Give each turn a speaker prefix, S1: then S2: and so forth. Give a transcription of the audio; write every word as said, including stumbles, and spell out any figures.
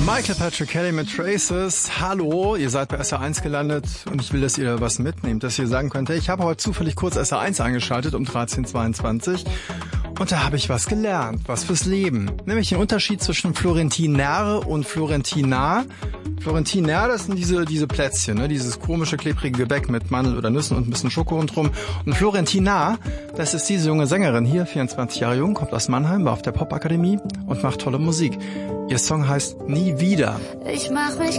S1: Michael Patrick Kelly mit Traces. Hallo, ihr seid bei S R eins gelandet und ich will, dass ihr was mitnehmt, dass ihr sagen könnt, hey, ich habe heute zufällig kurz S R eins eingeschaltet um dreizehn Uhr zweiundzwanzig und da habe ich was gelernt, was fürs Leben. Nämlich den Unterschied zwischen Florentiner und Florentiner. Florentiner, das sind diese diese Plätzchen, ne? Dieses komische, klebrige Gebäck mit Mandel oder Nüssen und ein bisschen Schoko rundherum. Und Florentina, das ist diese junge Sängerin hier, vierundzwanzig Jahre jung, kommt aus Mannheim, war auf der Popakademie und macht tolle Musik. Ihr Song heißt Nie wieder.
S2: Ich mach mich